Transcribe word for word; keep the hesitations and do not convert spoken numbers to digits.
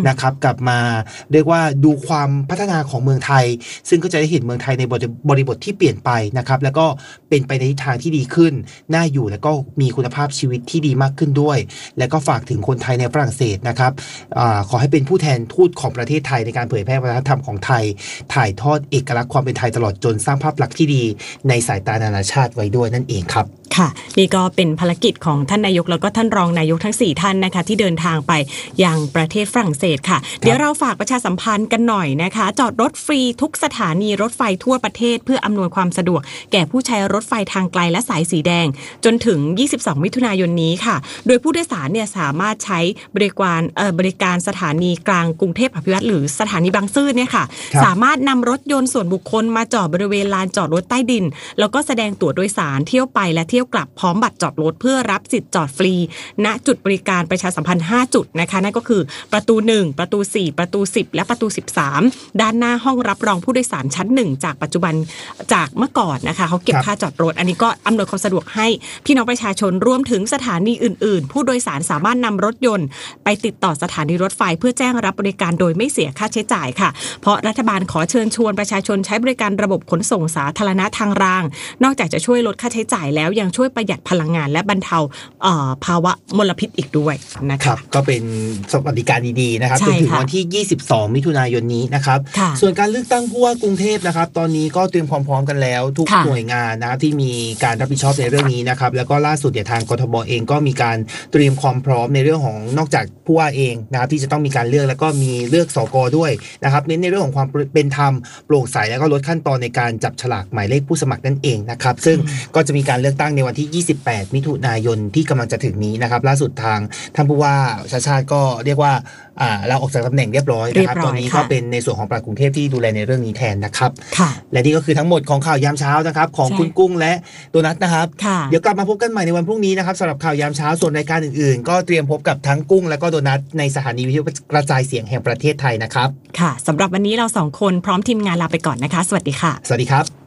นะครับกลับมาเรียกว่าดูความพัฒนาของเมืองไทยซึ่งก็จะได้เห็นเมืองไทยในบริบทที่เปลี่ยนไปนะครับแล้วก็เป็นไปในทิศทางที่ดีขึ้นน่าอยู่แล้วก็มีคุณภาพชีวิตที่ดีมากขึ้นด้วยและก็ฝากถึงคนไทยในฝรั่งเศสนะครับอ่าขอให้เป็นผู้แทนทูตของประเทศไทยในการเผยแพร่วัฒนธรรมของไทยถ่ายทอดเอกลักษณ์ความเป็นไทยตลอดจนสร้างภาพลักษณ์ที่ดีในสายตานานาชาติไว้ด้วยนั่นเองครับค่ะนี่ก็เป็นภารกิจของท่านนายกแล้วก็ท่านรองนายกทั้งสี่ท่านนะคะที่เดินทางไปยังประเทศฝรั่งเศสค่ะเดี๋ยวเราฝากประชาสัมพันธ์กันหน่อยนะคะจอดรถฟรีทุกสถานีรถไฟทั่วประเทศเพื่ออำนวยความสะดวกแก่ผู้ใช้รถไฟทางไกลและสายสีแดงจนถึงยี่สิบสองมิถุนายนนี้ค่ะโดยผู้โดยสารเนี่ยสามารถใช้บริการเอ่อบริการสถานีกลางกรุงเทพอภิวัตรหรือสถานีบางซื่อเนี่ยค่ะสามารถนำรถยนต์ส่วนบุคคลมาจอดบริเวณลานจอดรถใต้ดินแล้วก็แสดงตั๋วโดยสารเที่ยวไปและเที่ยวกลับพร้อมบัตรจอดรถเพื่อรับสิทธิ์จอดฟรีณจุดบริการประชาสัมพันธ์ห้าจุดนะคะนั่นก็คือประตูหนึ่งประตูสี่ประตูสิบและประตูสิบสามด้านหน้าห้องรับรองผู้โดยสารชั้นหนึ่งจากปัจจุบันจากเมื่อก่อนนะคะเขาเก็บค่าจอดรถอันนี้ก็อำนวยความสะดวกให้พี่น้องประชาชนรวมถึงสถานีอื่นๆผู้โดยสารสามารถนำรถยนต์ไปติดต่อสถานีรถไฟเพื่อแจ้งรับบริการโดยไม่เสียค่าใช้จ่ายค่ะเพราะรัฐบาลขอเชิญชวนประชาชนใช้บริการระบบขนส่งสาธารณะทางรางนอกจากจะช่วยลดค่าใช้จ่ายแล้วยังช่วยประหยัดพลังงานและบรรเทาภาวะมลพิษอีกด้วยนะคะก็เป็นสวัสดิการดีๆนะครับจนถึงวันที่ยี่สิบสองมิถุนายนนี้นะครับส่วนการเลือกตั้งผู้ว่ากรุงเทพนะครับตอนนี้ก็เตรียมความพร้อมกันแล้วทุกหน่วยงานนะครับที่มีการรับผิดชอบในเรื่องนี้นะครับแล้วก็ล่าสุดเนี่ยทางกทบเองก็มีการเตรียมความพร้อมในเรื่องของนอกจากผู้ว่าเองนะครับที่จะต้องมีการเลือกแล้วก็มีเลือกสกด้วยนะครับเน้นในเรื่องของความเป็นธรรมโปร่งใสแล้วก็ลดขั้นตอนในการจับฉลากหมายเลขผู้สมัครนั่นเองนะครับซึ่งก็จะมีการเลือกตั้งในวันที่ยี่สิบแปดมิถุนายนที่กำลังจะถึงนี้นะครับล่าสุดทางท่านผู้ว่าชาติชาติก็เรียกว่าอ่าเราออกจากตำแหน่งเรียบร้อยนะครับตอนนี้ก็เป็นในส่วนของปลัดกรุงเทพที่ดูแลในเรื่องนี้แทนนะครับและนี่ก็คือทั้งหมดของข่าวยามเช้านะครับของคุณกุ้งและโดนัทนะครับเดี๋ยวกลับมาพบกันใหม่ในวันพรุ่งนี้นะครับสำหรับข่าวยามเช้าส่วนรายการอื่นๆก็เตรียมพบกับทั้งกุ้งและก็โดนัทในสถานีวิทยุกระจายเสียงแห่งประเทศไทยนะครับค่ะสำหรับวันนี้เราสองคนพร้อมทีมงานลาไปก่อนนะคะสวัสดีค่ะสวัสดีครับ